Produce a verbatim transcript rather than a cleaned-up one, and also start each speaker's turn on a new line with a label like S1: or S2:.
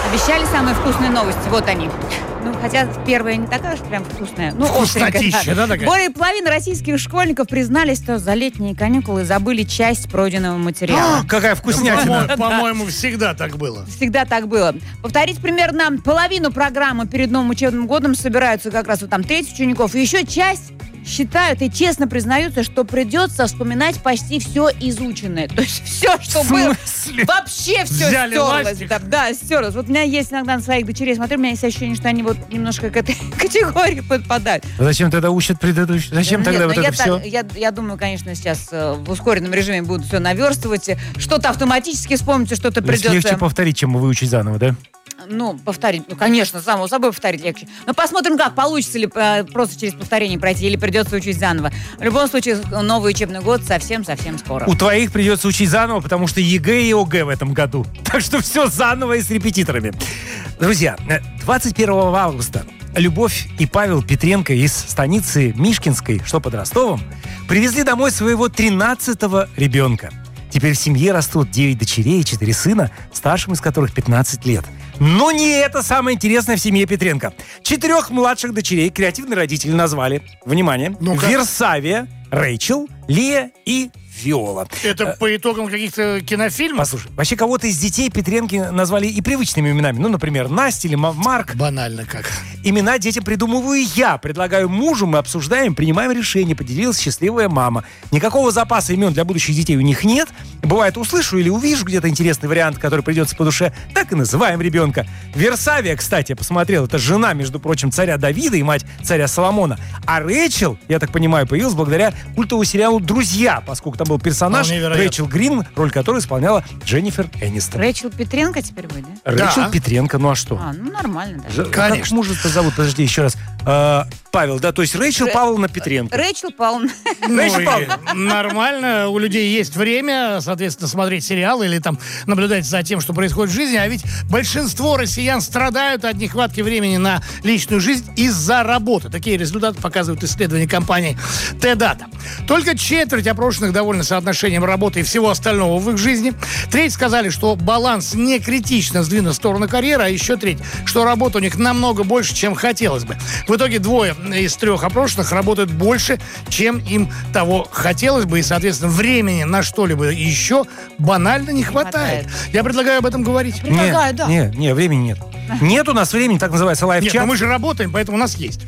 S1: Обещали самые вкусные новости. Вот они. Ну, хотя первая не такая уж прям вкусная. Ну,
S2: вкуснотища, да, такая?
S1: Более половины российских школьников признались, что за летние каникулы забыли часть пройденного материала.
S2: А, какая вкуснятина.
S3: По- По-моему, всегда так было.
S1: Всегда так было. Повторить примерно половину программы перед новым учебным годом собираются как раз вот там треть учеников. И еще часть считают и честно признаются, что придется вспоминать почти все изученное. То есть все, что
S2: В
S1: было,
S2: смысле?
S1: вообще все
S3: Взяли
S1: стерлось.
S3: ластик?
S1: Да, да, стерлось. Вот у меня есть иногда на своих дочерей, смотрю, у меня есть ощущение, что они вот немножко к этой категории подпадают.
S2: Зачем тогда учат предыдущие? Зачем
S1: Нет,
S2: тогда
S1: ну
S2: вот
S1: я
S2: это
S1: так-
S2: все?
S1: Я, я думаю, конечно, сейчас э, в ускоренном режиме будут все наверстывать. Что-то автоматически вспомните, что-то
S2: То есть
S1: придется.
S2: легче повторить, чем выучить заново, да?
S1: Ну, повторить, ну, конечно, само собой повторить легче. Но посмотрим, как получится ли э, просто через повторение пройти, или придется учить заново. В любом случае, новый учебный год совсем-совсем скоро.
S2: У твоих придется учить заново, потому что ЕГЭ и ОГЭ в этом году. Так что все заново и с репетиторами. Друзья, двадцать первого августа Любовь и Павел Петренко из станицы Мишкинской, что под Ростовом, привезли домой своего тринадцатого ребенка. Теперь в семье растут девять дочерей и четыре сына, старшим из которых пятнадцать лет. Но не это самое интересное в семье Петренко. Четырех младших дочерей креативные родители назвали, внимание,
S3: Ну-ка.
S2: Версавия, Рэйчел, Лия и Виола.
S3: Это по итогам каких-то кинофильмов?
S2: Послушай, вообще кого-то из детей Петренки назвали и привычными именами. Ну, например, Настя или Ма- Марк.
S3: Банально как.
S2: Имена детям придумываю я. Предлагаю мужу, мы обсуждаем, принимаем решение. Поделилась счастливая мама. Никакого запаса имен для будущих детей у них нет. Бывает, услышу или увижу где-то интересный вариант, который придется по душе. Так и называем ребенка. Версавия, кстати, я посмотрел, это жена, между прочим, царя Давида и мать царя Соломона. А Рэйчел, я так понимаю, появилась благодаря культовому сериалу «Друзья», поскольку там был персонаж
S3: Вполне вероятно.
S2: Рэйчел Грин, роль которой исполняла Дженнифер Энистон.
S1: Рэйчел Петренко теперь будет, да?
S2: Рэйчел
S3: Да.
S2: Петренко, ну а что?
S1: А, ну нормально, да.
S2: Ж-
S3: Конечно.
S2: Как мужа-то зовут? Подожди, еще раз. А, Павел, да, то есть Рэйчел
S1: Рэ-
S2: Павловна Петренко.
S1: Рэйчел Павловна.
S3: Ну,
S2: Рэйчел
S3: и
S2: Павловна.
S3: нормально, у людей есть время, соответственно, смотреть сериалы или там наблюдать за тем, что происходит в жизни, а ведь большинство россиян страдают от нехватки времени на личную жизнь из-за работы. Такие результаты показывают исследования компании Т-Дата. Только четверть опрошенных довольны соотношением работы и всего остального в их жизни. Треть сказали, что баланс не критично сдвинут в сторону карьеры, а еще треть, что работа у них намного больше, чем хотелось бы. В итоге двое из трех опрошенных работают больше, чем им того хотелось бы, и, соответственно, времени на что-либо еще банально не хватает.
S1: хватает.
S3: Я предлагаю об этом говорить.
S1: Предлагаю, да.
S2: Не, не, времени нет. Нет у нас времени, так называется
S3: Нет,
S2: лайв-чат.
S3: но мы же работаем, поэтому у нас есть.